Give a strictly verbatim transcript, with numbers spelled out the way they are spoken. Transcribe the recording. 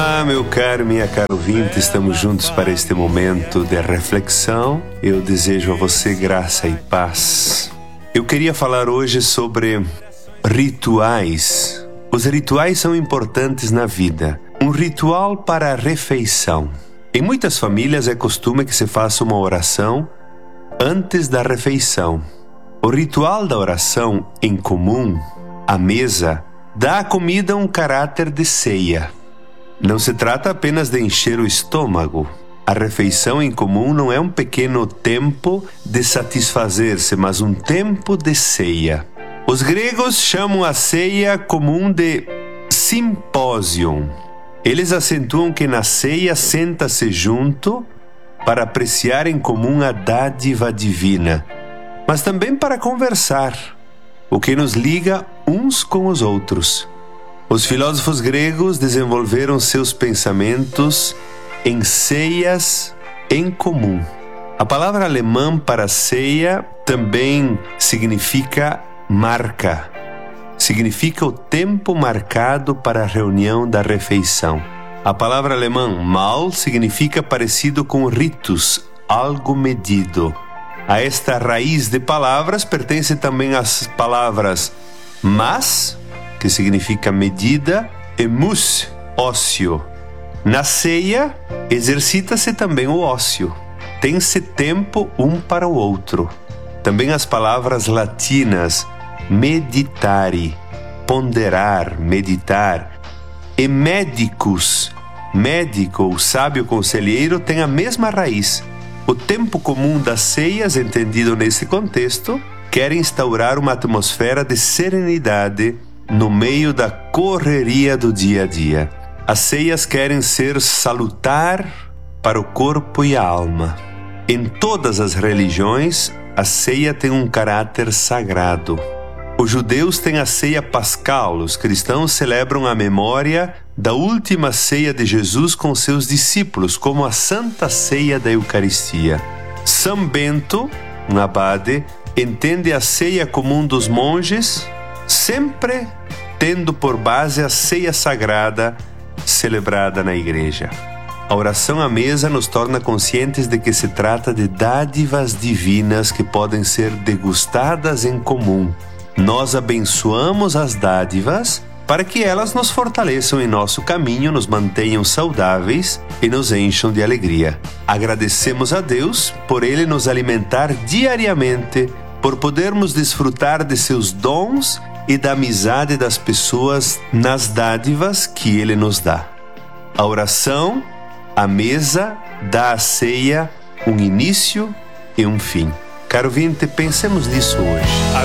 Olá, meu caro, minha cara ouvinte, estamos juntos para este momento de reflexão. Eu desejo a você graça e paz. Eu queria falar hoje sobre rituais. Os rituais são importantes na vida. Um ritual para a refeição. Em muitas famílias é costume que se faça uma oração antes da refeição. O ritual da oração em comum, à mesa, dá à comida um caráter de ceia. Não se trata apenas de encher o estômago. A refeição em comum não é um pequeno tempo de satisfazer-se, mas um tempo de ceia. Os gregos chamam a ceia comum de simpósion. Eles acentuam que na ceia senta-se junto para apreciar em comum a dádiva divina, mas também para conversar, o que nos liga uns com os outros. Os filósofos gregos desenvolveram seus pensamentos em ceias em comum. A palavra alemã para ceia também significa marca. Significa o tempo marcado para a reunião da refeição. A palavra alemã Mahl significa parecido com ritus, algo medido. A esta raiz de palavras pertence também as palavras mas, que significa medida, e mus, ócio. Na ceia, exercita-se também o ócio. Tem-se tempo um para o outro. Também as palavras latinas meditare, ponderar, meditar, e médicus, médico ou sábio conselheiro, tem a mesma raiz. O tempo comum das ceias, entendido nesse contexto, quer instaurar uma atmosfera de serenidade no meio da correria do dia a dia. As ceias querem ser salutar para o corpo e a alma. Em todas as religiões, a ceia tem um caráter sagrado. Os judeus têm a ceia pascal, os cristãos celebram a memória da última ceia de Jesus com seus discípulos, como a Santa Ceia da Eucaristia. São Bento, um abade, entende a ceia comum dos monges, sempre tendo por base a ceia sagrada celebrada na igreja. A oração à mesa nos torna conscientes de que se trata de dádivas divinas que podem ser degustadas em comum. Nós abençoamos as dádivas para que elas nos fortaleçam em nosso caminho, nos mantenham saudáveis e nos encham de alegria. Agradecemos a Deus por Ele nos alimentar diariamente, por podermos desfrutar de seus dons e da amizade das pessoas nas dádivas que Ele nos dá. A oração, a mesa, dá à ceia um início e um fim. Caro ouvinte, pensemos nisso hoje.